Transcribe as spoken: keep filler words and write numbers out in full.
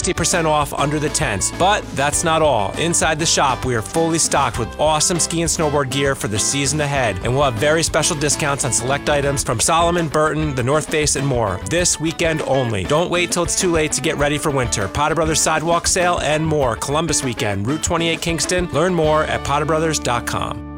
sixty percent off under the tents. But that's not all. Inside the shop, we are fully stocked with awesome ski and snowboard gear for the season ahead, and we'll have very special discounts on select items from Salomon, Burton, The North Face, and more. This weekend only. Don't wait till it's too late to get ready for winter. Potter Brothers Sidewalk Sale and more. Columbus weekend, Route twenty-eight Kingston. Learn more at potter brothers dot com.